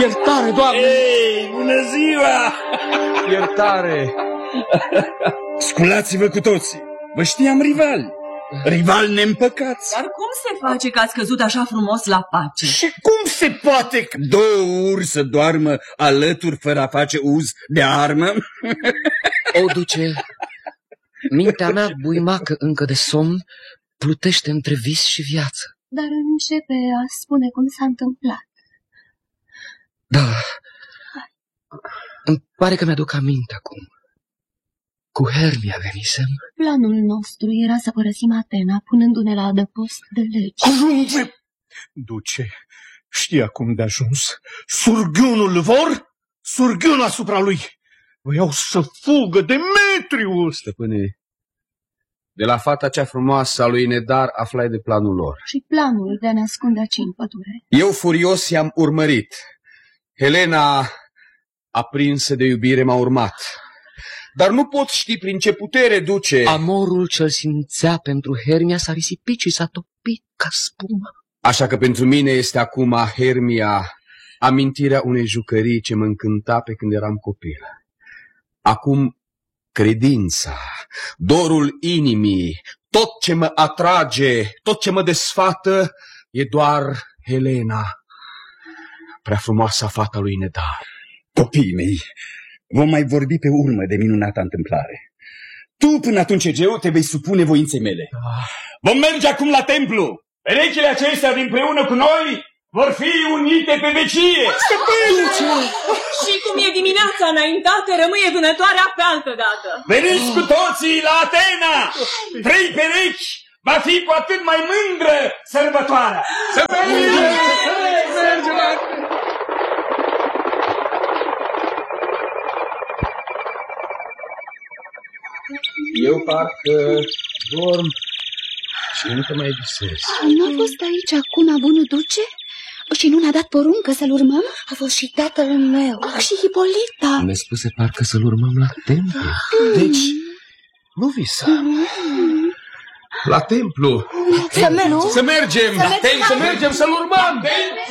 Iertare, Doamne! Ei, bună ziua! Iertare! Sculați-vă cu toții! Vă știam rivali! Rivali neîmpăcați! Dar cum se face că ați căzut așa frumos la pace? Și cum se poate că două uri să doarmă alături fără a face uz de armă? O, duce, mintea mea buimacă încă de somn plutește între vis și viață. Dar începe a spune cum s-a întâmplat. Da, îmi pare că mi-aduc aminte acum. Cu Hermia venisem. Planul nostru era să părăsim Atena, punându-ne la adăpost de legi. Ajunge! Duce, știi acum de ajuns. Surghiunul vor, surghiun asupra lui. Voiau să fugă Demetrius. Stăpâne, de la fata cea frumoasă a lui Nedar aflai de planul lor. Și planul de a ne ascunde aici în pădure. Eu furios i-am urmărit. Helena, aprinsă de iubire, m-a urmat. Dar nu pot ști prin ce putere, duce. Amorul ce-l simțea pentru Hermia s-a risipit și s-a topit ca spumă. Așa că pentru mine este acum Hermia amintirea unei jucării ce mă încânta pe când eram copil. Acum credința, dorul inimii, tot ce mă atrage, tot ce mă desfată, e doar Helena, prea frumoasa fata lui Nedar. Copiii mei, vom mai vorbi pe urmă de minunata întâmplare. Tu, până atunci, Egeu, te vei supune voinței mele. Vom merge acum la templu. Perechile acestea dinpreună cu noi vor fi unite pe vecie. Și cum e dimineața înaintată, rămâie vânătoarea pe altă dată. Veniți cu toții la Atena! 3 perechi, va fi cu atât mai mândră sărbătoarea. Să mergem! Eu parcă dorm și încă mai visez. Nu a fost aici acum bunul duce? Și nu ne-a dat poruncă să-l urmăm? A fost și tatăl meu. Și Hipolita. Ne spuse parcă să-l urmăm la templu. Deci, nu visam. La templu. Să mergem să-l urmăm.